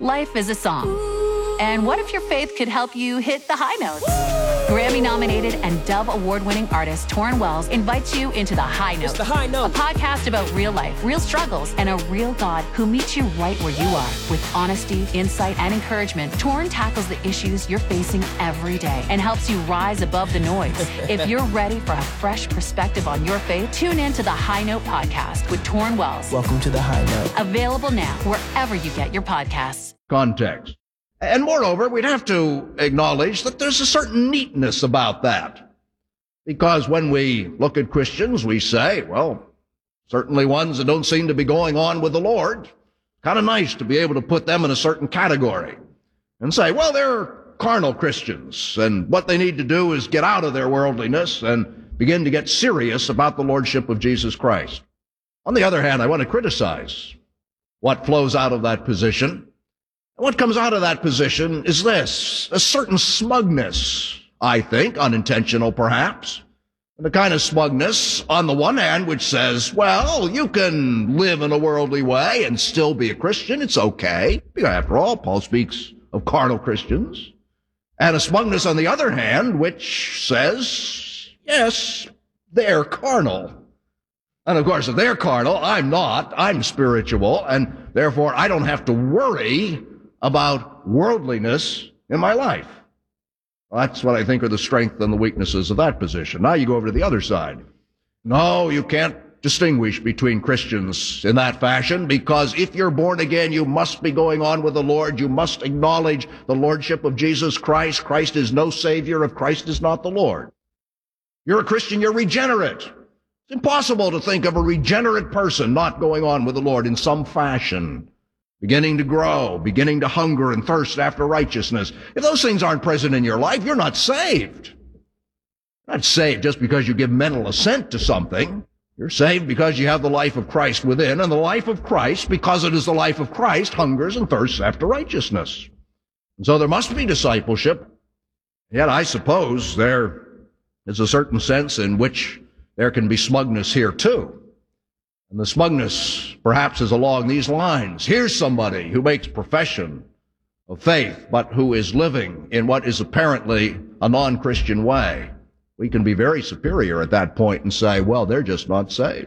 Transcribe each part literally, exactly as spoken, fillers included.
Life is a song. And what if your faith could help you hit the high notes? Grammy-nominated and Dove Award-winning artist Torrin Wells invites you into The High Note. It's The High Note. A podcast about real life, real struggles, and a real God who meets you right where you are. With honesty, insight, and encouragement, Torrin tackles the issues you're facing every day and helps you rise above the noise. If you're ready for a fresh perspective on your faith, tune in to The High Note podcast with Torrin Wells. Welcome to The High Note. Available now wherever you get your podcasts. Context. And moreover, we'd have to acknowledge that there's a certain neatness about that. Because when we look at Christians, we say, well, certainly ones that don't seem to be going on with the Lord, kind of nice to be able to put them in a certain category and say, well, they're carnal Christians, and what they need to do is get out of their worldliness and begin to get serious about the Lordship of Jesus Christ. On the other hand, I want to criticize what flows out of that position. What comes out of that position is this, a certain smugness, I think, unintentional perhaps, and the kind of smugness on the one hand which says, well, you can live in a worldly way and still be a Christian, it's okay. After all, Paul speaks of carnal Christians. And a smugness on the other hand which says, yes, they're carnal. And of course, if they're carnal, I'm not, I'm spiritual, and therefore I don't have to worry about worldliness in my life. Well, that's what I think are the strengths and the weaknesses of that position. Now you go over to the other side. No, you can't distinguish between Christians in that fashion, because if you're born again, you must be going on with the Lord. You must acknowledge the Lordship of Jesus Christ. Christ is no Savior if Christ is not the Lord. You're a Christian, you're regenerate. It's impossible to think of a regenerate person not going on with the Lord in some fashion, beginning to grow, beginning to hunger and thirst after righteousness. If those things aren't present in your life, you're not saved. You're not saved just because you give mental assent to something. You're saved because you have the life of Christ within, and the life of Christ, because it is the life of Christ, hungers and thirsts after righteousness. And so there must be discipleship. Yet I suppose there is a certain sense in which there can be smugness here too. And the smugness perhaps is along these lines. Here's somebody who makes profession of faith, but who is living in what is apparently a non-Christian way. We can be very superior at that point and say, well, they're just not saved.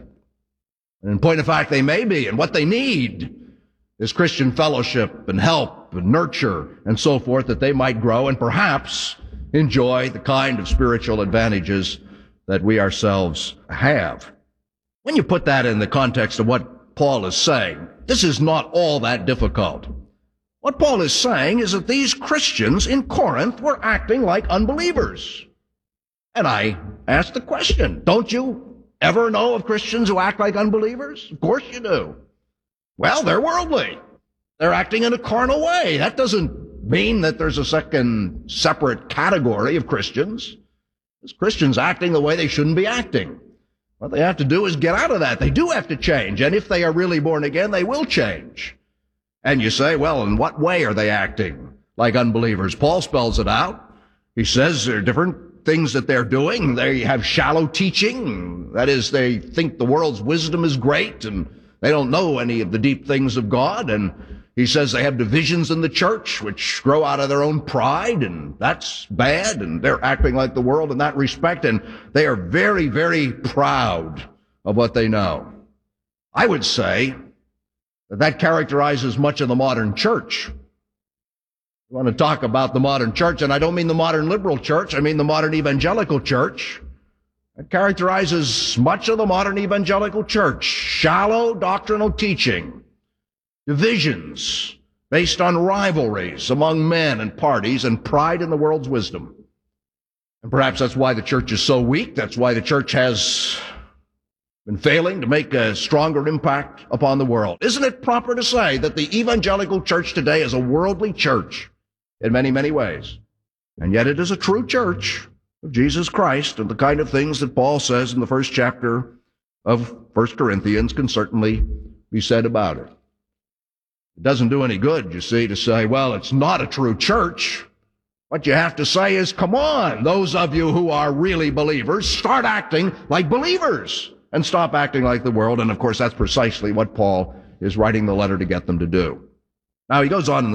And in point of fact, they may be, and what they need is Christian fellowship and help and nurture and so forth, that they might grow and perhaps enjoy the kind of spiritual advantages that we ourselves have. When you put that in the context of what Paul is saying, this is not all that difficult. What Paul is saying is that these Christians in Corinth were acting like unbelievers. And I ask the question, don't you ever know of Christians who act like unbelievers? Of course you do. Well, they're worldly. They're acting in a carnal way. That doesn't mean that there's a second separate category of Christians. There's Christians acting the way they shouldn't be acting. What they have to do is get out of that. They do have to change. And if they are really born again, they will change. And you say, well, in what way are they acting like unbelievers? Paul spells it out. He says there are different things that they're doing. They have shallow teaching. That is, they think the world's wisdom is great and they don't know any of the deep things of God. And he says they have divisions in the church which grow out of their own pride, and that's bad, and they're acting like the world in that respect, and they are very, very proud of what they know. I would say that that characterizes much of the modern church. I want to talk about the modern church, and I don't mean the modern liberal church, I mean the modern evangelical church. It characterizes much of the modern evangelical church. Shallow doctrinal teaching. Divisions based on rivalries among men and parties, and pride in the world's wisdom. And perhaps that's why the church is so weak. That's why the church has been failing to make a stronger impact upon the world. Isn't it proper to say that the evangelical church today is a worldly church in many, many ways? And yet it is a true church of Jesus Christ, and the kind of things that Paul says in the first chapter of First Corinthians can certainly be said about it. It doesn't do any good, you see, to say, well, it's not a true church. What you have to say is, come on, those of you who are really believers, start acting like believers and stop acting like the world. And of course, that's precisely what Paul is writing the letter to get them to do. Now, he goes on in